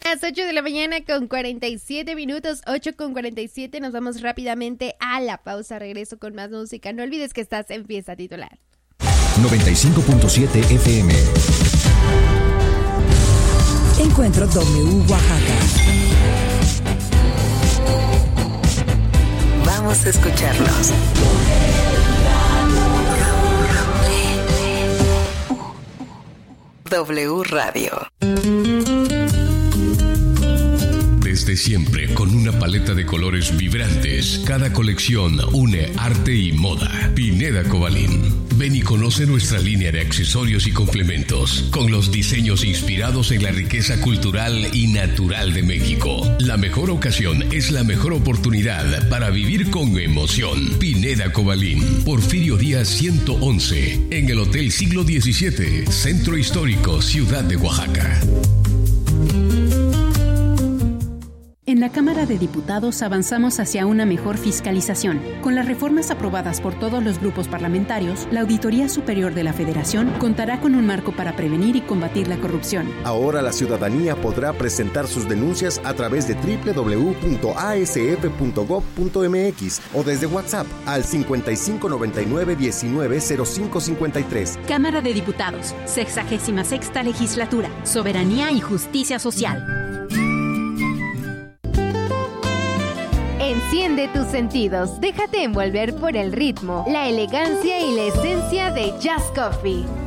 Las 8 de la mañana con 47 minutos, 8 con 47. Nos vamos rápidamente a la pausa. Regreso con más música. No olvides que estás en Fiesta Titular. 95.7 FM. Encuentro W Oaxaca. Vamos a escucharlos. W Radio. Desde siempre, con una paleta de colores vibrantes, cada colección une arte y moda. Pineda Cobalín. Ven y conoce nuestra línea de accesorios y complementos, con los diseños inspirados en la riqueza cultural y natural de México. La mejor ocasión es la mejor oportunidad para vivir con emoción. Pineda Cobalín. Porfirio Díaz 111, en el Hotel Siglo XVII, Centro Histórico, Ciudad de Oaxaca. En la Cámara de Diputados avanzamos hacia una mejor fiscalización. Con las reformas aprobadas por todos los grupos parlamentarios, la Auditoría Superior de la Federación contará con un marco para prevenir y combatir la corrupción. Ahora la ciudadanía podrá presentar sus denuncias a través de www.asf.gov.mx o desde WhatsApp al 5599-190553. Cámara de Diputados, 66ª Legislatura, Soberanía y Justicia Social. Enciende tus sentidos, déjate envolver por el ritmo, la elegancia y la esencia de Just Coffee.